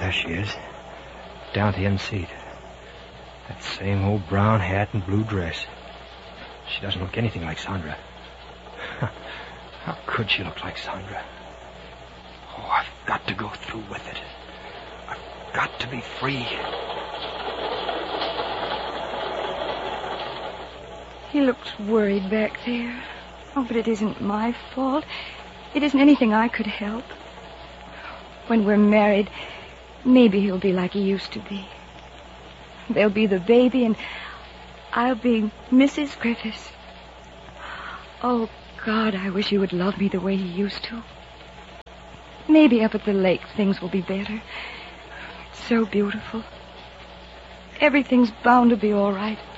There she is. Down at the end seat. That same old brown hat and blue dress. She doesn't look anything like Sandra. How could she look like Sandra? Oh, I've got to go through with it. I've got to be free. He looks worried back there. Oh, but it isn't my fault. It isn't anything I could help. When we're married, maybe he'll be like he used to be. There'll be the baby, and I'll be Mrs. Griffiths. Oh, God, I wish he would love me the way he used to. Maybe up at the lake things will be better. It's so beautiful. Everything's bound to be all right.